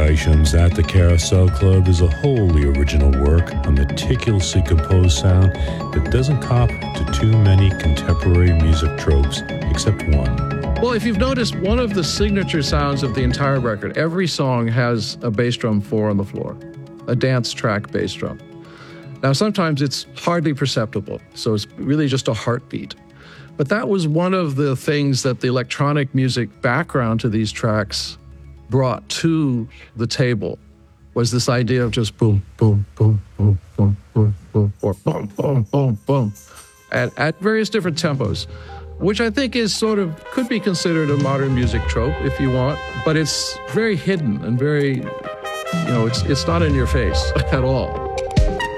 Confessions at the Carousel Club is a wholly original work, a meticulously composed sound that doesn't cop to too many contemporary music tropes, except one. Well, if you've noticed, one of the signature sounds of the entire record, every song has a bass drum 4 on the floor, a dance track bass drum. Now, sometimes it's hardly perceptible, so it's really just a heartbeat. But that was one of the things that the electronic music background to these tracks brought to the table, was this idea of just boom, boom, boom, boom, boom, boom, boom, or boom, boom, boom, boom, at various different tempos, which I think is could be considered a modern music trope if you want, but it's very hidden and very, it's not in your face at all.